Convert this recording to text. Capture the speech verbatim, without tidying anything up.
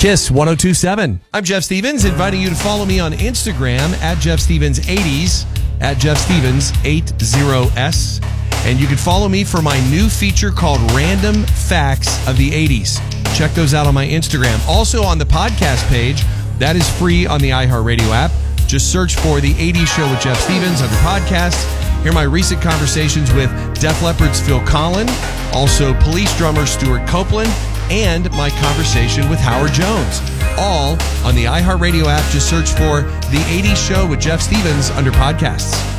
Kiss one oh two point seven. I'm Jeff Stevens, inviting you to follow me on Instagram at Jeff Stevens eighties, at Jeff Stevens eighty S. And you can follow me for my new feature called Random Facts of the eighties. Check those out on my Instagram. Also on the podcast page, that is free on the iHeartRadio app. Just search for The eighties Show with Jeff Stevens under podcasts. Hear my recent conversations with Def Leppard's Phil Collen, also Police drummer Stuart Copeland, and my conversation with Howard Jones. All on the iHeartRadio app. Just search for The eighties Show with Jeff Stevens under podcasts.